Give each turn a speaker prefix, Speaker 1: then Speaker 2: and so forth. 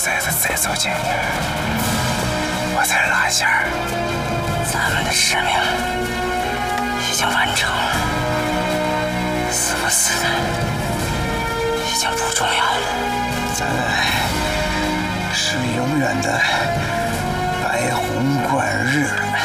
Speaker 1: 崽子再走近点，我再拉线儿。咱们的使命已经完成了，死不死的已经不重要了。咱是永远的白虹贯日。